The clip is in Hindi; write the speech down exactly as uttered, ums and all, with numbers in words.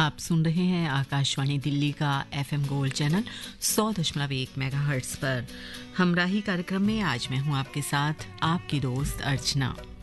आप सुन रहे हैं आकाशवाणी दिल्ली का एफएम गोल्ड चैनल सौ दशमलव एक मेगाहर्ट्ज पर। हमराही कार्यक्रम में आज मैं हूं आपके साथ आपकी दोस्त अर्चना।